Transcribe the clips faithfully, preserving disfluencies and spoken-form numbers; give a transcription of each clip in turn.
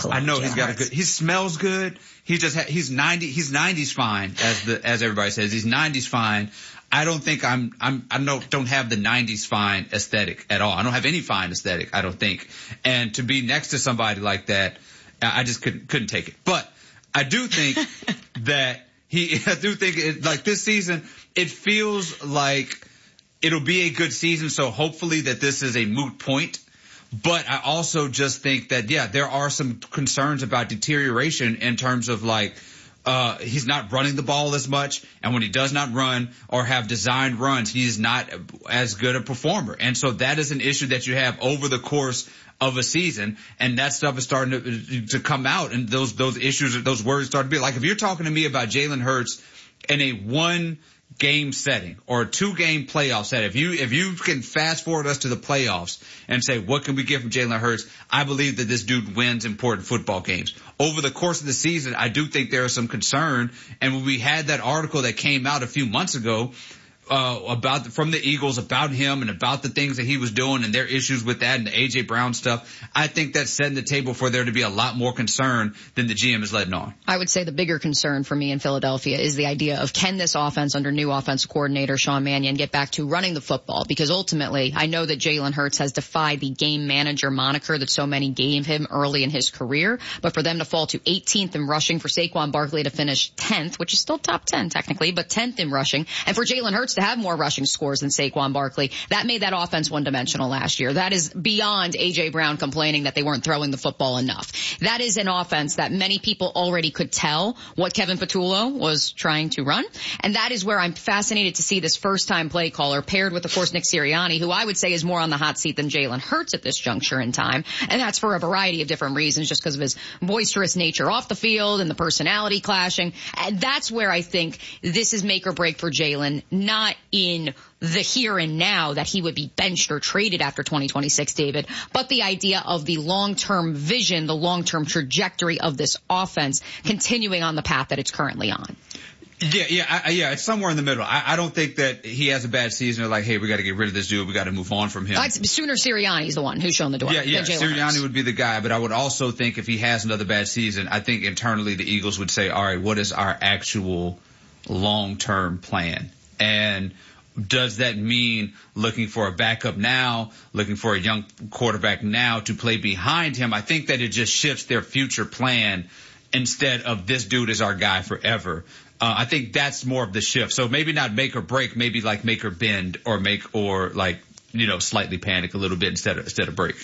collect. I know Jalen he's got Hurts. a good, he smells good. He just, ha- he's ninety, he's nineties fine, as the, as everybody says. He's nineties fine. I don't think I'm, I'm, I don't, don't have the nineties fine aesthetic at all. I don't have any fine aesthetic, I don't think. And to be next to somebody like that, I just couldn't, couldn't take it. But I do think that he, I do think it, like this season, it feels like it'll be a good season. So hopefully that this is a moot point. But I also just think that, yeah, there are some concerns about deterioration in terms of like, Uh, he's not running the ball as much, and when he does not run or have designed runs, he's not as good a performer. And so that is an issue that you have over the course of a season, and that stuff is starting to, to come out, and those those issues, those words start to be like, if you're talking to me about Jalen Hurts in a one game setting or a two game playoff setting, if you if you can fast forward us to the playoffs and say, what can we get from Jalen Hurts? I believe that this dude wins important football games. Over the course of the season, I do think there is some concern. And when we had that article that came out a few months ago, uh, about, the, from the Eagles about him and about the things that he was doing and their issues with that and the A J Brown stuff, I think that's setting the table for there to be a lot more concern than the G M is letting on. I would say the bigger concern for me in Philadelphia is the idea of, can this offense under new offensive coordinator Sean Mannion get back to running the football? Because ultimately, I know that Jalen Hurts has defied the game manager moniker that so many gave him early in his career, but for them to fall to eighteenth in rushing, for Saquon Barkley to finish tenth, which is still top ten technically, but tenth in rushing, and for Jalen Hurts to have more rushing scores than Saquon Barkley, that made that offense one-dimensional last year. That is beyond A J Brown complaining that they weren't throwing the football enough. That is an offense that many people already could tell what Kevin Patullo was trying to run, and that is where I'm fascinated to see this first-time play caller paired with, of course, Nick Sirianni, who I would say is more on the hot seat than Jalen Hurts at this juncture in time, and that's for a variety of different reasons, just because of his boisterous nature off the field and the personality clashing. And that's where I think this is make or break for Jalen, not in the here and now that he would be benched or traded after twenty twenty-six, David, but the idea of the long-term vision, the long-term trajectory of this offense continuing on the path that it's currently on. Yeah, yeah, I, yeah. It's somewhere in the middle. I, I don't think that he has a bad season. They're like, hey, we got to get rid of this dude. We got to move on from him. I'd, sooner Sirianni's the one who's shown the door. Yeah, yeah. Sirianni Hurts. would be the guy, but I would also think if he has another bad season, I think internally the Eagles would say, all right, what is our actual long-term plan? And does that mean looking for a backup now, looking for a young quarterback now to play behind him? I think that it just shifts their future plan instead of this dude is our guy forever. Uh, I think that's more of the shift. So maybe not make or break, maybe like make or bend or make or like, you know, slightly panic a little bit instead of, instead of break.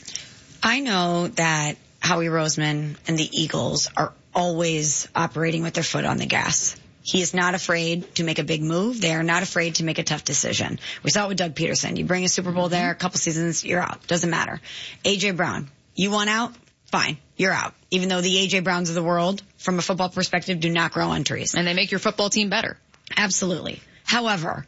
I know that Howie Roseman and the Eagles are always operating with their foot on the gas. He is not afraid to make a big move. They are not afraid to make a tough decision. We saw it with Doug Peterson. You bring a Super Bowl there, a couple seasons, you're out. Doesn't matter. A J Brown, you want out? Fine, you're out. Even though the A J Browns of the world, from a football perspective, do not grow on trees. And they make your football team better. Absolutely. However,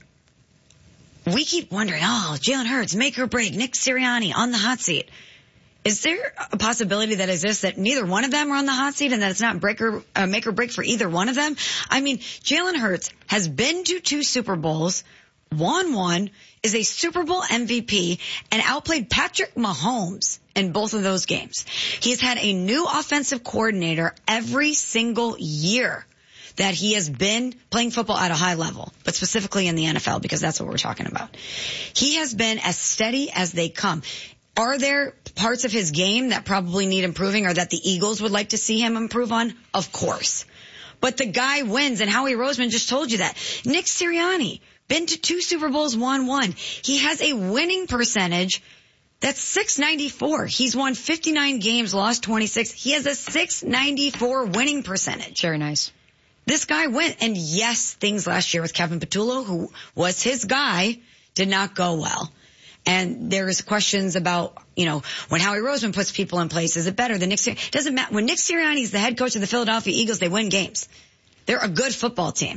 we keep wondering, oh, Jalen Hurts, make or break, Nick Sirianni on the hot seat. Is there a possibility that exists that neither one of them are on the hot seat and that it's not break or, uh, make or break for either one of them? I mean, Jalen Hurts has been to two Super Bowls, won one, is a Super Bowl M V P, and outplayed Patrick Mahomes in both of those games. He's had a new offensive coordinator every single year that he has been playing football at a high level, but specifically in the N F L, because that's what we're talking about. He has been as steady as they come. Are there parts of his game that probably need improving or that the Eagles would like to see him improve on? Of course. But the guy wins, and Howie Roseman just told you that. Nick Sirianni, been to two Super Bowls, won one. He has a winning percentage that's six ninety-four. He's won fifty-nine games, lost twenty-six. He has a six ninety-four winning percentage. Very nice. This guy went, and yes, things last year with Kevin Patullo, who was his guy, did not go well. And there's questions about, you know, when Howie Roseman puts people in place, is it better than Nick Sirianni? Doesn't matter. When Nick Sirianni is the head coach of the Philadelphia Eagles, they win games. They're a good football team.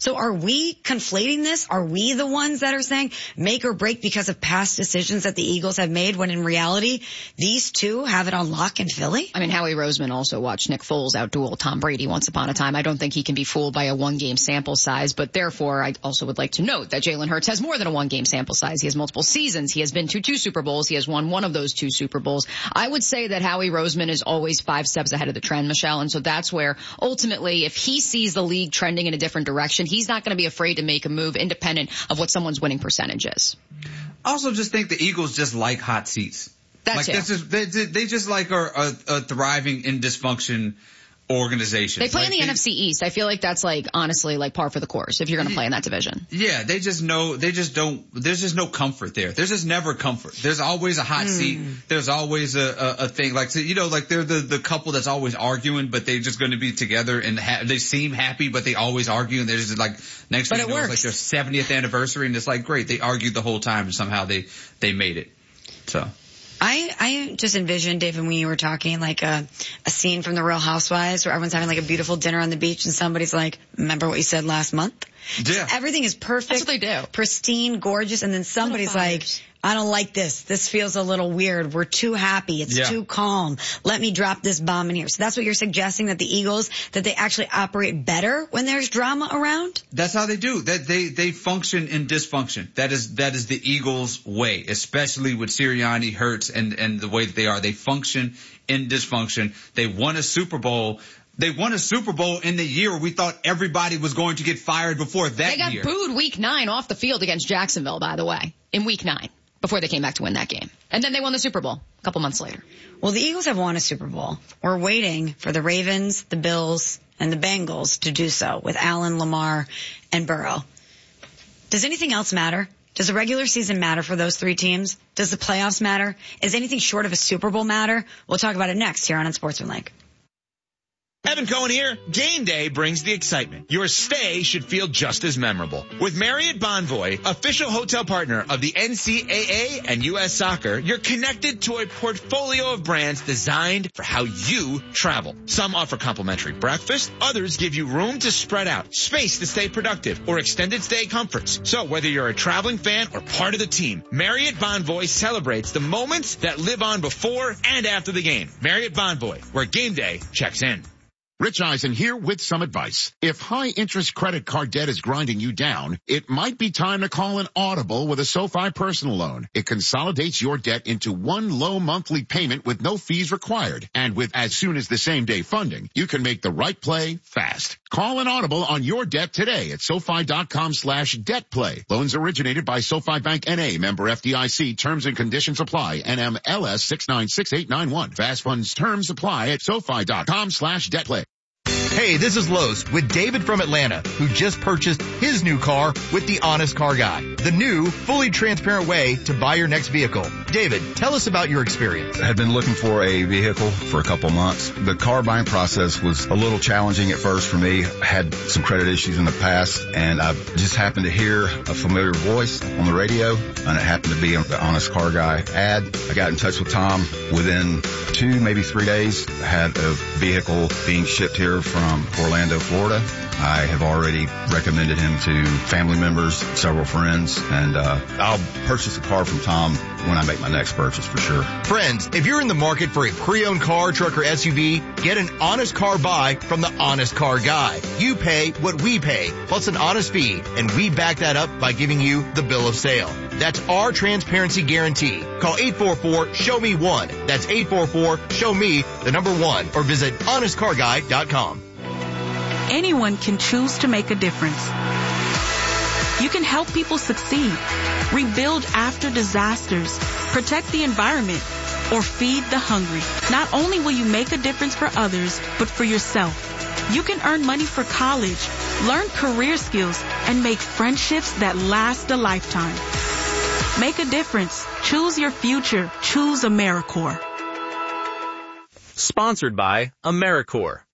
So are we conflating this? Are we the ones that are saying make or break because of past decisions that the Eagles have made, when in reality, these two have it on lock in Philly? I mean, Howie Roseman also watched Nick Foles outduel Tom Brady once upon a time. I don't think he can be fooled by a one-game sample size, but therefore I also would like to note that Jalen Hurts has more than a one-game sample size. He has multiple seasons. He has been to two Super Bowls. He has won one of those two Super Bowls. I would say that Howie Roseman is always five steps ahead of the trend, Michelle, and so that's where ultimately if he sees the league trending in a different direction, he's not going to be afraid to make a move independent of what someone's winning percentage is. I also just think the Eagles just like hot seats. That's like it. That's just, they, they just like are a, a thriving in dysfunction organization. They play like in the they, N F C East. I feel like that's like honestly like par for the course if you're going to play in that division. Yeah, they just know, they just don't, there's just no comfort there. There's just never comfort. There's always a hot mm. seat. There's always a, a, a thing like, so, you know, like they're the, the couple that's always arguing, but they're just going to be together and ha- they seem happy, but they always argue and they're just like, next thing you know, it's like their seventieth anniversary and it's like, great, they argued the whole time and somehow they, they made it. So. I, I just envisioned, David, when you were talking, like a, a scene from The Real Housewives where everyone's having like a beautiful dinner on the beach and somebody's like, remember what you said last month? Yeah. So everything is perfect. That's what they do. Pristine, gorgeous, and then somebody's like, I don't like this. This feels a little weird. We're too happy. It's yeah. too calm. Let me drop this bomb in here. So that's what you're suggesting, that the Eagles, that they actually operate better when there's drama around? That's how they do. That they, they function in dysfunction. That is, that is the Eagles' way, especially with Sirianni, Hurts, and, and the way that they are. They function in dysfunction. They won a Super Bowl. They won a Super Bowl in the year where we thought everybody was going to get fired before that year. They got year. booed week nine off the field against Jacksonville, by the way, in week nine. Before they came back to win that game. And then they won the Super Bowl a couple months later. Well, the Eagles have won a Super Bowl. We're waiting for the Ravens, the Bills, and the Bengals to do so with Allen, Lamar, and Burrow. Does anything else matter? Does the regular season matter for those three teams? Does the playoffs matter? Is anything short of a Super Bowl matter? We'll talk about it next here on Unsportsmanlike. Evan Cohen here. Game day brings the excitement. Your stay should feel just as memorable. With Marriott Bonvoy, official hotel partner of the N C double A and U S Soccer, you're connected to a portfolio of brands designed for how you travel. Some offer complimentary breakfast, others give you room to spread out, space to stay productive, or extended stay comforts. So whether you're a traveling fan or part of the team, Marriott Bonvoy celebrates the moments that live on before and after the game. Marriott Bonvoy, where game day checks in. Rich Eisen here with some advice. If high-interest credit card debt is grinding you down, it might be time to call an Audible with a SoFi personal loan. It consolidates your debt into one low monthly payment with no fees required. And with as soon as the same day funding, you can make the right play fast. Call an Audible on your debt today at SoFi.com slash debt play. Loans originated by SoFi Bank N A, member F D I C. Terms and conditions apply. N M L S six nine six eight nine one. Fast funds terms apply at SoFi.com slash debt play. Hey, this is Los with David from Atlanta, who just purchased his new car with the Honest Car Guy, the new, fully transparent way to buy your next vehicle. David, tell us about your experience. I had been looking for a vehicle for a couple months. The car buying process was a little challenging at first for me. I had some credit issues in the past, and I just happened to hear a familiar voice on the radio, and it happened to be the Honest Car Guy ad. I got in touch with Tom. Within two, maybe three days, I had a vehicle being shipped here from Orlando, Florida. I have already recommended him to family members, several friends, and uh I'll purchase a car from Tom when I make my next purchase for sure. Friends, if you're in the market for a pre-owned car, truck, or S U V, get an honest car buy from the Honest Car Guy. You pay what we pay, plus an honest fee, and we back that up by giving you the bill of sale. That's our transparency guarantee. Call eight four four, show me one. That's eight four four, show me the number one, or visit honest car guy dot com. Anyone can choose to make a difference. You can help people succeed, rebuild after disasters, protect the environment, or feed the hungry. Not only will you make a difference for others, but for yourself. You can earn money for college, learn career skills, and make friendships that last a lifetime. Make a difference. Choose your future. Choose AmeriCorps. Sponsored by AmeriCorps.